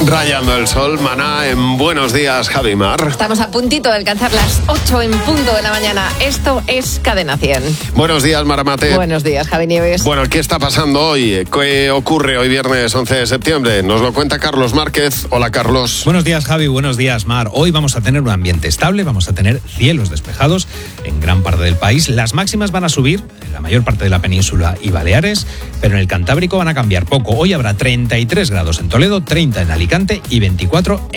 Rayando el sol, Maná, en Buenos Días, Javi Mar. Estamos a puntito de alcanzar las 8 en punto de la mañana. Esto es Cadena 100. Buenos días, Maramate. Buenos días, Javi Nieves. Bueno, ¿qué está pasando hoy? ¿Qué ocurre hoy viernes 11 de septiembre? Nos lo cuenta Carlos Márquez. Hola, Carlos. Buenos días, Javi. Buenos días, Mar. Hoy vamos a tener un ambiente estable, vamos a tener cielos despejados en gran parte del país. Las máximas van a subir en la mayor parte de la península y Baleares, pero en el Cantábrico van a cambiar poco. Hoy habrá 33 grados en Toledo, 30 en Alicante y 24 en